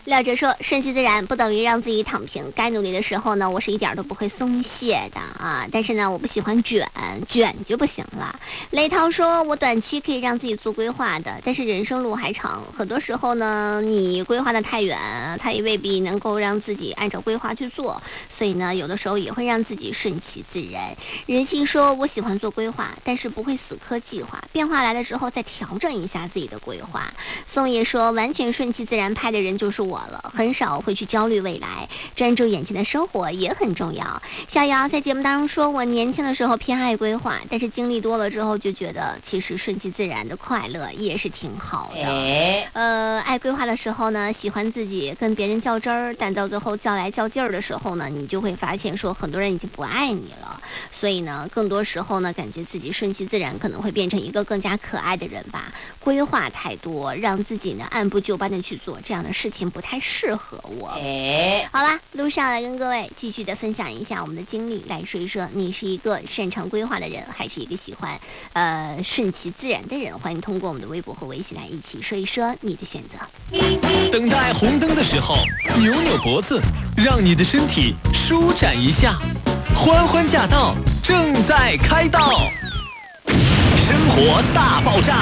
廖哲说，顺其自然不等于让自己躺平，该努力的时候呢，我是一点都不会松懈的啊。但是呢，我不喜欢卷就不行了。雷涛说，我短期可以让自己做规划的，但是人生路还长，很多时候呢，你规划的太远，它也未必能够让自己按照规划去做，所以呢，有的时候也会让自己顺其自然。人性说，我喜欢做规划，但是不会死磕计划，变化来了之后再调整一下自己的规划。宋爷说，完全顺其自然派的人就是我了，很少会去焦虑未来，专注眼前的生活也很重要。逍遥在节目当中说，我年轻的时候偏爱规划，但是经历多了之后就觉得其实顺其自然的快乐也是挺好的。爱规划的时候呢，喜欢自己跟别人较真儿，但到最后较来较劲儿的时候呢，你就会发现说很多人已经不爱你了。所以呢，更多时候呢，感觉自己顺其自然可能会变成一个更加可爱的人吧。规划太多，让自己呢按部就班的去做，这样的事情不太适合我。好啦，路上来跟各位继续的分享一下我们的经历，来说一说你是一个擅长规划的人，还是一个喜欢顺其自然的人？欢迎通过我们的微博和微信来一起说一说你的选择。 等待红灯的时候，扭扭脖子，让你的身体舒展一下。欢欢驾到，正在开道，生活大爆炸。